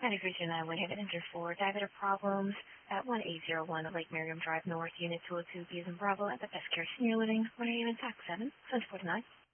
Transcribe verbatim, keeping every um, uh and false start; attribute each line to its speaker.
Speaker 1: Hi, Virginia. We have an enter for diabetic problems at one eight zero one Lake Merriam Drive North, Unit two oh two, B as in Bravo, at the Best Care Senior Living, one A M in Tax seven, seven forty-nine.